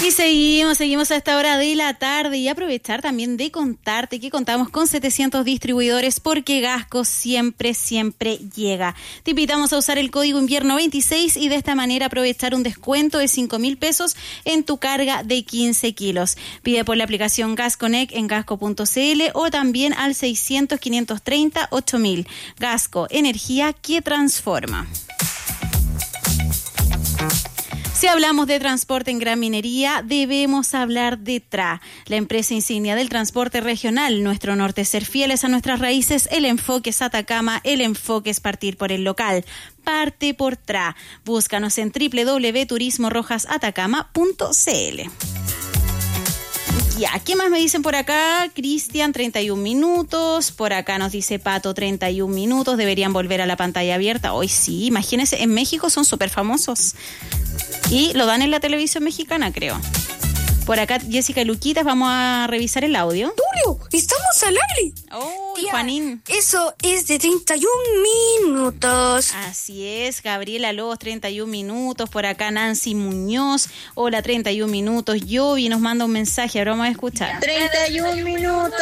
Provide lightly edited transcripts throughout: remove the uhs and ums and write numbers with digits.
Y seguimos a esta hora de la tarde y aprovechar también de contarte que contamos con 700 distribuidores porque Gasco siempre llega. Te invitamos a usar el código invierno 26 y de esta manera aprovechar un descuento de 5.000 pesos en tu carga de 15 kilos. Pide por la aplicación GasConnect en gasco.cl o también al 600-530-8000. Gasco, energía que transforma. Si hablamos de transporte en Gran Minería, debemos hablar de TRA, la empresa insignia del transporte regional. Nuestro norte es ser fieles a nuestras raíces, el enfoque es Atacama, el enfoque es partir por el local. Parte por TRA. Búscanos en www.turismorojasatacama.cl. Ya, ¿qué más me dicen por acá? Cristian, 31 minutos. Por acá nos dice Pato, 31 minutos. Deberían volver a la pantalla abierta. Hoy sí, imagínense, en México son súper famosos. Y lo dan en la televisión mexicana, creo. Por acá, Jessica y Luquitas, vamos a revisar el audio. ¡Tulio! ¡Estamos al aire! ¡Oh, tía, Juanín! Eso es de 31 minutos. Así es, Gabriela Lobos, 31 minutos. Por acá, Nancy Muñoz. Hola, 31 minutos. Yovi nos manda un mensaje, ahora vamos a escuchar. 31 minutos.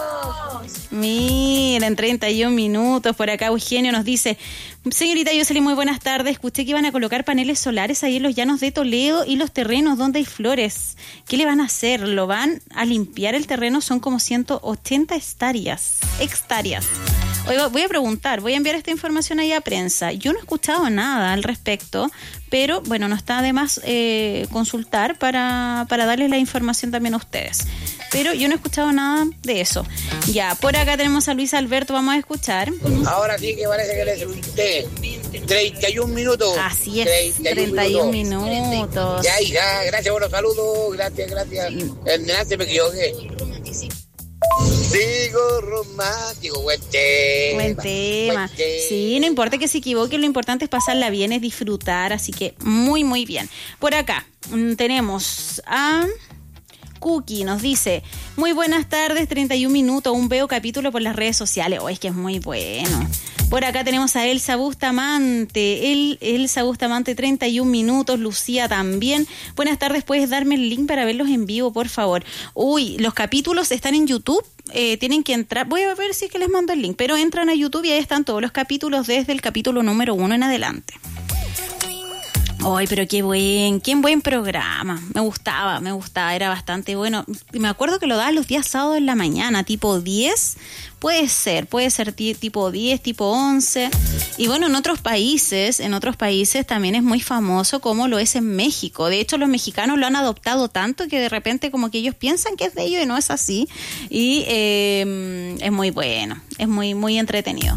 Miren, 31 minutos. Por acá, Eugenio nos dice... Señorita Jocelyn, muy buenas tardes. Escuché que iban a colocar paneles solares ahí en los llanos de Toledo y los terrenos donde hay flores. ¿Qué le van a hacer? ¿Lo van a limpiar el terreno? Son como 180 hectáreas. Oiga, voy a preguntar, voy a enviar esta información ahí a prensa. Yo no he escuchado nada al respecto, pero bueno, no está de más consultar para darles la información también a ustedes. Pero yo no he escuchado nada de eso. Ya, por acá tenemos a Luis Alberto, vamos a escuchar. Ahora sí que parece que le subiste 31 minutos. Así es, 31 minutos. Ya, hija, gracias por los saludos, gracias. Nancy, me equivoqué. Digo romántico, buen tema. Sí, no importa que se equivoque, lo importante es pasarla bien, es disfrutar, así que muy, muy bien. Por acá tenemos a... Cookie nos dice, muy buenas tardes, 31 minutos, un veo capítulo por las redes sociales. Oh, es que es muy bueno. Por acá tenemos a Elsa Bustamante, Elsa Bustamante, 31 minutos, Lucía también. Buenas tardes, ¿puedes darme el link para verlos en vivo, por favor? Uy, los capítulos están en YouTube, tienen que entrar, voy a ver si es que les mando el link, pero entran a YouTube y ahí están todos los capítulos desde el capítulo número 1 en adelante. Ay, pero qué buen programa. Me gustaba, era bastante bueno. Me acuerdo que lo daban los días sábados en la mañana, tipo 10. Puede ser tipo 10, tipo 11. Y bueno, en otros países también es muy famoso, como lo es en México. De hecho, los mexicanos lo han adoptado tanto que de repente como que ellos piensan que es de ellos y no es así. Y es muy bueno, es muy, muy entretenido.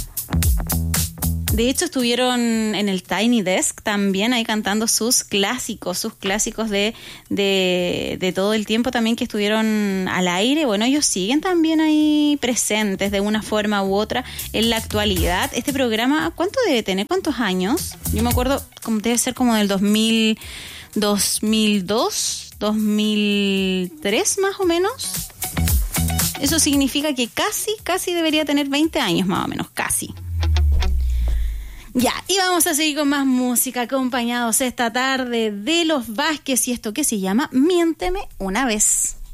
De hecho, estuvieron en el Tiny Desk también ahí cantando sus clásicos de todo el tiempo también que estuvieron al aire. Bueno, ellos siguen también ahí presentes de una forma u otra en la actualidad. Este programa, ¿cuánto debe tener? ¿Cuántos años? Yo me acuerdo, debe ser como del 2002, 2003 más o menos. Eso significa que casi debería tener 20 años más o menos, casi. Ya, y vamos a seguir con más música, acompañados esta tarde de Los Vázquez y esto que se llama Miénteme una vez.